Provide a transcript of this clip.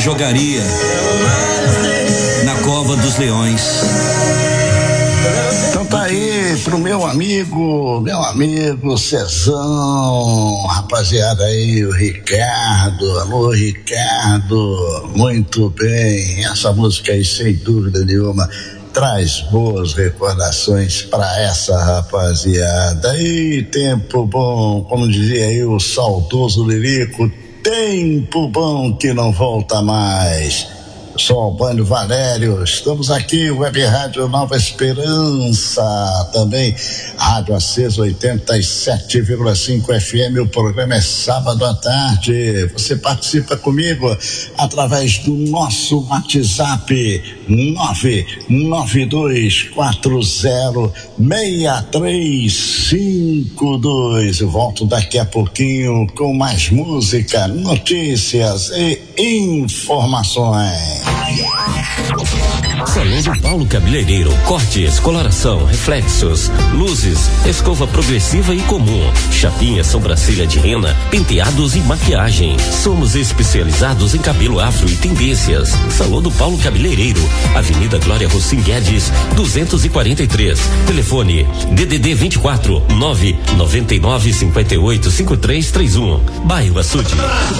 jogaria na Cova dos Leões. Então tá aí pro meu amigo Cezão, rapaziada aí, o Ricardo. Alô, Ricardo, muito bem, essa música aí, sem dúvida nenhuma, traz boas recordações pra essa rapaziada. E tempo bom, como dizia aí o saudoso Lirico, tempo bom que não volta mais. Sou Albânio Valério, estamos aqui, Web Rádio Nova Esperança, também Rádio Acesa 87,5 FM, o programa é sábado à tarde. Você participa comigo através do nosso WhatsApp 992406352. Eu volto daqui a pouquinho com mais música, notícias e informações. Salão do Paulo Cabeleireiro, cortes, coloração, reflexos, luzes, escova progressiva e comum, chapinha, sobrancelha de rena, penteados e maquiagem. Somos especializados em cabelo afro e tendências. Salão do Paulo Cabeleireiro, Avenida Glória Rossim Guedes, 243. Telefone DDD 24 999 58 5331. Bairro Açude.